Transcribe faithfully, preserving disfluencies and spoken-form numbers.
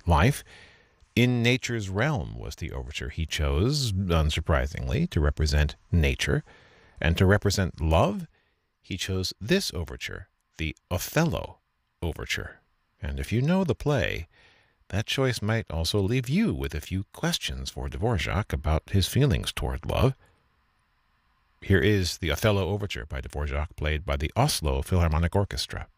life. In Nature's Realm was the overture he chose, unsurprisingly, to represent nature. And to represent love, he chose this overture, the Othello overture. And if you know the play, that choice might also leave you with a few questions for Dvorak about his feelings toward love. Here is the Othello overture by Dvorak, played by the Oslo Philharmonic Orchestra.